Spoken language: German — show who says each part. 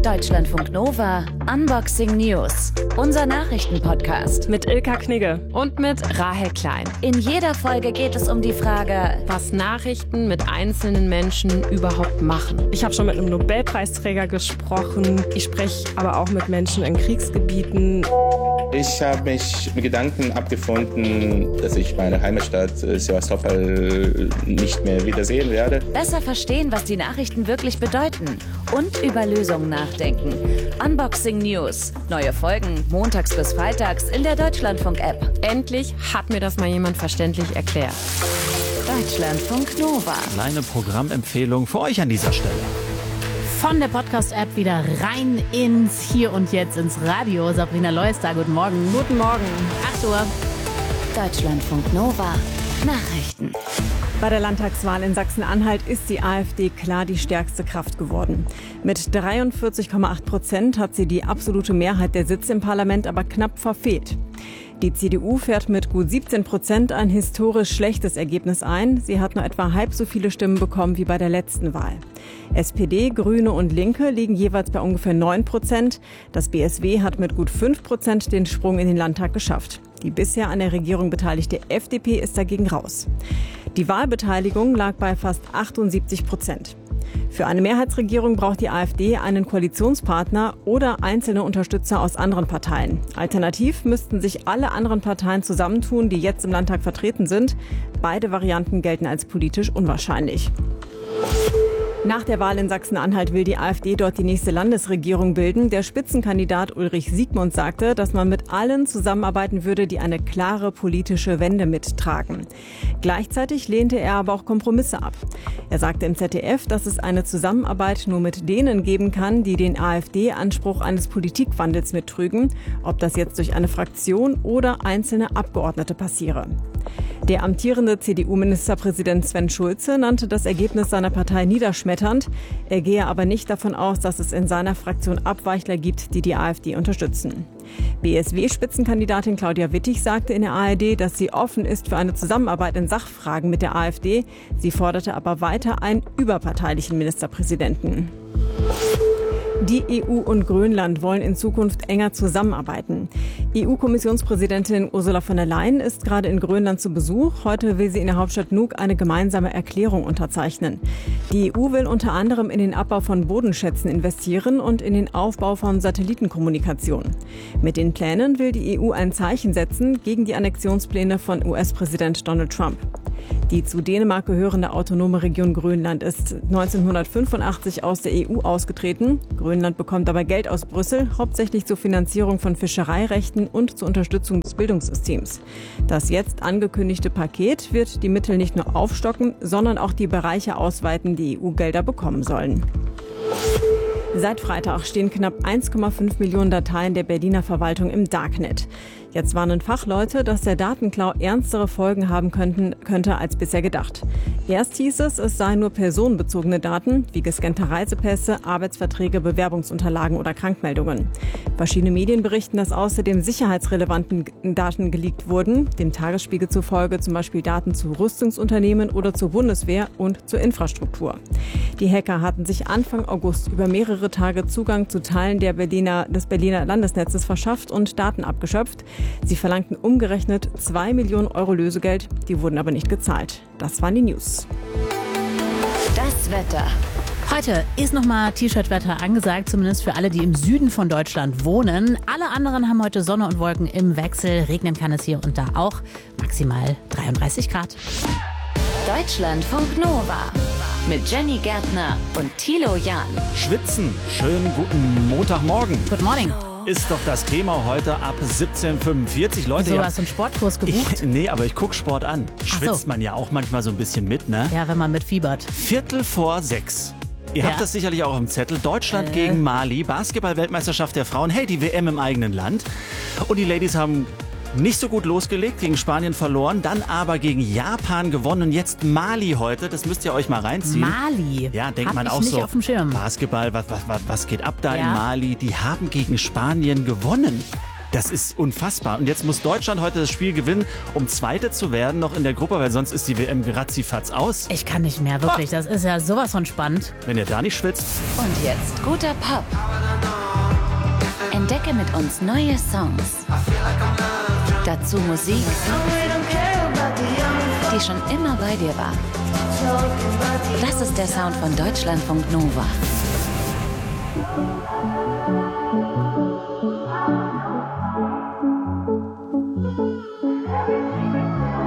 Speaker 1: Deutschlandfunk Nova Unboxing News. Unser Nachrichtenpodcast.
Speaker 2: Mit Ilka Knigge und mit Rahel Klein.
Speaker 1: In jeder Folge geht es um die Frage,
Speaker 2: was Nachrichten mit einzelnen Menschen überhaupt machen. Ich habe schon mit einem Nobelpreisträger gesprochen. Ich spreche aber auch mit Menschen in Kriegsgebieten.
Speaker 3: Ich habe mich mit Gedanken abgefunden, dass ich meine Heimatstadt Sebastopol nicht mehr wiedersehen werde.
Speaker 1: Besser verstehen, was die Nachrichten wirklich bedeuten und über Lösungen nachdenken. Unboxing News. Neue Folgen montags bis freitags in der Deutschlandfunk-App.
Speaker 2: Endlich hat mir das mal jemand verständlich erklärt.
Speaker 1: Deutschlandfunk Nova.
Speaker 4: Kleine Programmempfehlung für euch an dieser Stelle.
Speaker 5: Von der Podcast-App wieder rein ins Hier und Jetzt, ins Radio. Sabrina Leuß da, guten Morgen.
Speaker 2: Guten Morgen.
Speaker 5: 8 Uhr.
Speaker 1: Deutschlandfunk Nova. Nachrichten.
Speaker 6: Bei der Landtagswahl in Sachsen-Anhalt ist die AfD klar die stärkste Kraft geworden. Mit 43,8% hat sie die absolute Mehrheit der Sitze im Parlament aber knapp verfehlt. Die CDU fährt mit gut 17% ein historisch schlechtes Ergebnis ein. Sie hat nur etwa halb so viele Stimmen bekommen wie bei der letzten Wahl. SPD, Grüne und Linke liegen jeweils bei ungefähr 9%. Das BSW hat mit gut 5% den Sprung in den Landtag geschafft. Die bisher an der Regierung beteiligte FDP ist dagegen raus. Die Wahlbeteiligung lag bei fast 78%. Für eine Mehrheitsregierung braucht die AfD einen Koalitionspartner oder einzelne Unterstützer aus anderen Parteien. Alternativ müssten sich alle anderen Parteien zusammentun, die jetzt im Landtag vertreten sind. Beide Varianten gelten als politisch unwahrscheinlich. Nach der Wahl in Sachsen-Anhalt will die AfD dort die nächste Landesregierung bilden. Der Spitzenkandidat Ulrich Siegmund sagte, dass man mit allen zusammenarbeiten würde, die eine klare politische Wende mittragen. Gleichzeitig lehnte er aber auch Kompromisse ab. Er sagte im ZDF, dass es eine Zusammenarbeit nur mit denen geben kann, die den AfD-Anspruch eines Politikwandels mittrügen, ob das jetzt durch eine Fraktion oder einzelne Abgeordnete passiere. Der amtierende CDU-Ministerpräsident Sven Schulze nannte das Ergebnis seiner Partei niederschmetternd. Er gehe aber nicht davon aus, dass es in seiner Fraktion Abweichler gibt, die die AfD unterstützen. BSW-Spitzenkandidatin Claudia Wittig sagte in der ARD, dass sie offen ist für eine Zusammenarbeit in Sachfragen mit der AfD. Sie forderte aber weiter einen überparteilichen Ministerpräsidenten. Die EU und Grönland wollen in Zukunft enger zusammenarbeiten. EU-Kommissionspräsidentin Ursula von der Leyen ist gerade in Grönland zu Besuch. Heute will sie in der Hauptstadt Nuuk eine gemeinsame Erklärung unterzeichnen. Die EU will unter anderem in den Abbau von Bodenschätzen investieren und in den Aufbau von Satellitenkommunikation. Mit den Plänen will die EU ein Zeichen setzen gegen die Annexionspläne von US-Präsident Donald Trump. Die zu Dänemark gehörende autonome Region Grönland ist 1985 aus der EU ausgetreten. Grönland bekommt aber Geld aus Brüssel, hauptsächlich zur Finanzierung von Fischereirechten und zur Unterstützung des Bildungssystems. Das jetzt angekündigte Paket wird die Mittel nicht nur aufstocken, sondern auch die Bereiche ausweiten, die EU-Gelder bekommen sollen. Seit Freitag stehen knapp 1,5 Millionen Dateien der Berliner Verwaltung im Darknet. Jetzt warnen Fachleute, dass der Datenklau ernstere Folgen haben könnte als bisher gedacht. Erst hieß es seien nur personenbezogene Daten, wie gescannte Reisepässe, Arbeitsverträge, Bewerbungsunterlagen oder Krankmeldungen. Verschiedene Medien berichten, dass außerdem sicherheitsrelevanten Daten geleakt wurden, dem Tagesspiegel zufolge zum Beispiel Daten zu Rüstungsunternehmen oder zur Bundeswehr und zur Infrastruktur. Die Hacker hatten sich Anfang August über mehrere Tage Zugang zu Teilen des Berliner Landesnetzes verschafft und Daten abgeschöpft. Sie verlangten umgerechnet 2 Millionen Euro Lösegeld, die wurden aber nicht gezahlt. Das waren die News.
Speaker 1: Das Wetter.
Speaker 5: Heute ist nochmal T-Shirt-Wetter angesagt, zumindest für alle, die im Süden von Deutschland wohnen. Alle anderen haben heute Sonne und Wolken im Wechsel. Regnen kann es hier und da auch. Maximal 33 Grad.
Speaker 1: Deutschlandfunk Nova. Mit Jenny Gärtner und Thilo Jahn.
Speaker 4: Schwitzen. Schönen guten Montagmorgen.
Speaker 5: Good morning.
Speaker 4: Ist doch das Thema heute ab 17:45. Leute,
Speaker 5: So, hast du einen Sportkurs gebucht?
Speaker 4: Nee, aber ich gucke Sport an. Schwitzt
Speaker 5: so.
Speaker 4: man ja auch manchmal so ein bisschen mit, ne?
Speaker 5: Ja, wenn man mitfiebert.
Speaker 4: 5:45. Ihr habt das sicherlich auch im Zettel. Deutschland gegen Mali. Basketball-Weltmeisterschaft der Frauen. Hey, die WM im eigenen Land. Und die Ladies haben nicht so gut losgelegt, gegen Spanien verloren, dann aber gegen Japan gewonnen. Jetzt Mali heute, das müsst ihr euch mal reinziehen.
Speaker 5: Mali?
Speaker 4: Ja, denkt
Speaker 5: Hab
Speaker 4: man
Speaker 5: ich
Speaker 4: auch
Speaker 5: nicht
Speaker 4: so.
Speaker 5: auf dem Schirm.
Speaker 4: Basketball, was geht ab da
Speaker 5: Ja.
Speaker 4: in Mali? Die haben gegen Spanien gewonnen. Das ist unfassbar. Und jetzt muss Deutschland heute das Spiel gewinnen, um Zweite zu werden, noch in der Gruppe, weil sonst ist die WM ratzifatz aus.
Speaker 5: Ich kann nicht mehr, wirklich. Das ist ja sowas von spannend.
Speaker 4: Wenn ihr da nicht schwitzt.
Speaker 1: Und jetzt guter Pop. Entdecke mit uns neue Songs. Dazu Musik, die schon immer bei dir war. Das ist der Sound von Deutschlandfunk Nova.